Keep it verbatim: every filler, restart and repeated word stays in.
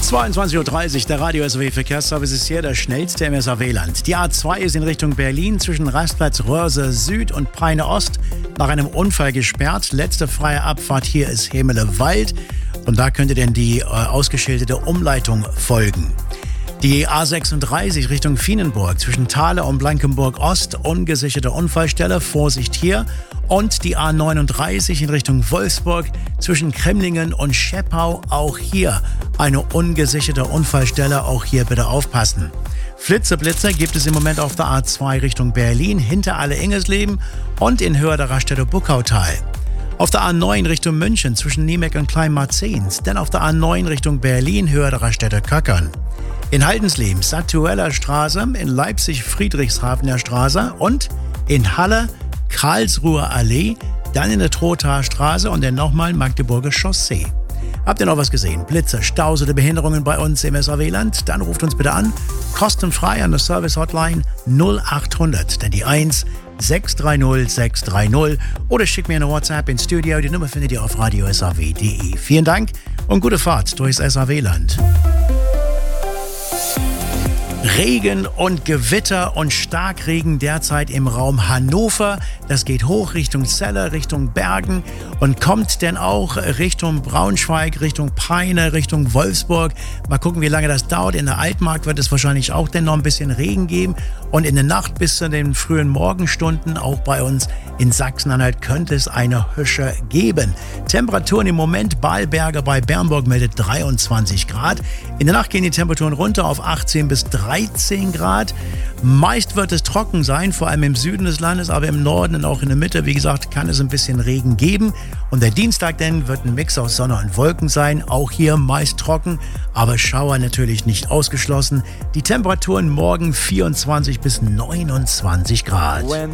zweiundzwanzig Uhr dreißig, der Radio S A W Verkehrsservice ist hier, der schnellste im S A W-Land. Die A zwei ist in Richtung Berlin zwischen Rastplatz Röhrse Süd und Peine Ost nach einem Unfall gesperrt. Letzte freie Abfahrt hier ist Hemelewald und da könnte denn die äh, ausgeschilderte Umleitung folgen. Die A sechsunddreißig Richtung Vienenburg zwischen Thale und Blankenburg Ost, ungesicherte Unfallstelle, Vorsicht hier. Und die A neununddreißig in Richtung Wolfsburg zwischen Kremlingen und Scheppau, auch hier eine ungesicherte Unfallstelle, auch hier bitte aufpassen. Flitzeblitzer gibt es im Moment auf der A zwei Richtung Berlin, hinter Alle-Ingesleben und in Höhe der Raststätte Buckautal. Auf der A neun Richtung München zwischen Niemek und Kleinmarzens, dann auf der A neun Richtung Berlin, Höhe der Raststätte Köckern. In Haldensleben Satueller Straße, in Leipzig Friedrichshafener Straße und in Halle Karlsruher Allee, dann in der Trothaer Straße und dann nochmal Magdeburger Chaussee. Habt ihr noch was gesehen? Blitze, Staus oder Behinderungen bei uns im S A W-Land? Dann ruft uns bitte an, kostenfrei an der Service-Hotline null achthundert, denn die eins sechs drei null sechs drei null oder schickt mir eine WhatsApp ins Studio. Die Nummer findet ihr auf radio s a w punkt d e. Vielen Dank und gute Fahrt durchs S A W-Land. Regen und Gewitter und Starkregen derzeit im Raum Hannover. Das geht hoch Richtung Celle, Richtung Bergen und kommt dann auch Richtung Braunschweig, Richtung Peine, Richtung Wolfsburg. Mal gucken, wie lange das dauert. In der Altmark wird es wahrscheinlich auch dann noch ein bisschen Regen geben. Und in der Nacht bis zu den frühen Morgenstunden, auch bei uns in Sachsen-Anhalt, könnte es eine Hüsche geben. Temperaturen im Moment, Balberge bei Bernburg meldet dreiundzwanzig Grad. In der Nacht gehen die Temperaturen runter auf achtzehn bis dreizehn Grad. Meist wird es trocken sein, vor allem im Süden des Landes, aber im Norden und auch in der Mitte, wie gesagt, kann es ein bisschen Regen geben. Und der Dienstag dann wird ein Mix aus Sonne und Wolken sein, auch hier meist trocken, aber Schauer natürlich nicht ausgeschlossen. Die Temperaturen morgen vierundzwanzig bis neunundzwanzig Grad.